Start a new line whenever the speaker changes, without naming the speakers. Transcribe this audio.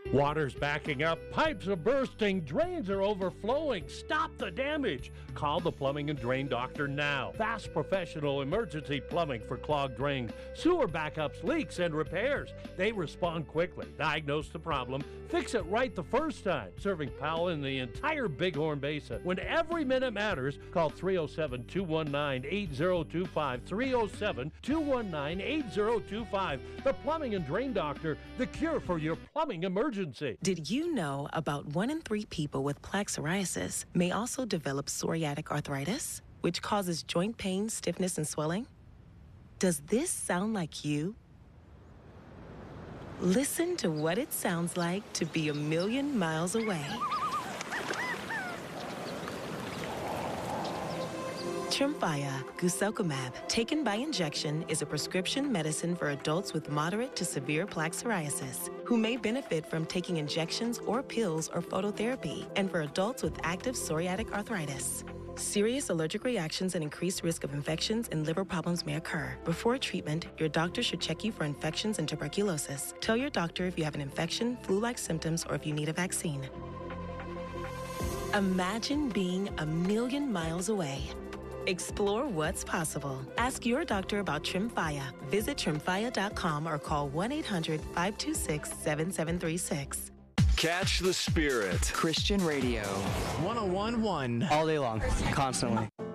Water's backing up, pipes are bursting, drains are overflowing. Stop the damage. Call the Plumbing and Drain Doctor now. Fast professional emergency plumbing for clogged drains, sewer backups, leaks, and repairs. They respond quickly, diagnose the problem, fix it right the first time. Serving Powell in the entire Bighorn Basin. When every minute matters, call 307-219-8025. 307-219-8025. The Plumbing and Drain Doctor, the cure for your plumbing emergency.
Did you know about 1 in 3 people with plaque psoriasis may also develop psoriatic arthritis, which causes joint pain, stiffness, and swelling? Does this sound like you? Listen to what it sounds like to be a million miles away. Tremfya guselkumab, taken by injection, is a prescription medicine for adults with moderate to severe plaque psoriasis who may benefit from taking injections or pills or phototherapy, and for adults with active psoriatic arthritis. Serious allergic reactions and increased risk of infections and liver problems may occur. Before treatment, your doctor should check you for infections and tuberculosis. Tell your doctor if you have an infection, flu-like symptoms, or if you need a vaccine. Imagine being a million miles away. Explore what's possible. Ask your doctor about Tremfya. Visit Tremfya.com or call 1-800-526-7736.
Catch the Spirit.
Christian Radio.
101.1.
All day long. Constantly.